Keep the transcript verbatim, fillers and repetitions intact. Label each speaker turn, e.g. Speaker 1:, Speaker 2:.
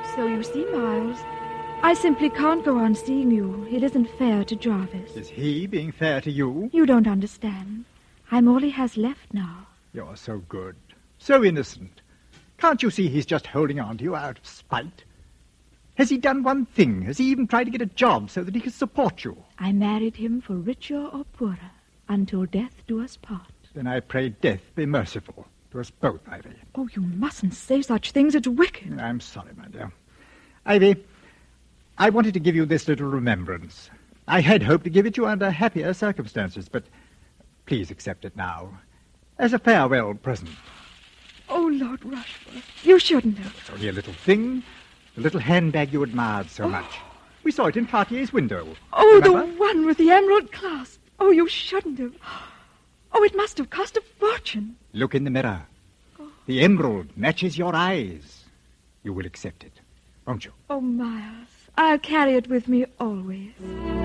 Speaker 1: So you see, Miles, I simply can't go on seeing you. It isn't fair to Jarvis.
Speaker 2: Is he being fair to you?
Speaker 1: You don't understand. I'm all he has left now.
Speaker 2: You're so good, so innocent. Can't you see he's just holding on to you out of spite? Has he done one thing? Has he even tried to get a job so that he can support you?
Speaker 1: I married him for richer or poorer, until death do us part.
Speaker 2: Then I pray death be merciful to us both, Ivy.
Speaker 1: Oh, you mustn't say such things. It's wicked.
Speaker 2: I'm sorry, my dear. Ivy, I wanted to give you this little remembrance. I had hoped to give it you under happier circumstances, but please accept it now as a farewell present.
Speaker 1: Oh, Lord Rushworth, you shouldn't have.
Speaker 2: It's only a little thing, the little handbag you admired so oh. much. We saw it in Cartier's window.
Speaker 1: Oh,
Speaker 2: Remember?
Speaker 1: The one with the emerald clasp. Oh, you shouldn't have. Oh, it must have cost a fortune.
Speaker 2: Look in the mirror. Oh. The emerald matches your eyes. You will accept it, won't you?
Speaker 1: Oh, Miles, I'll carry it with me always.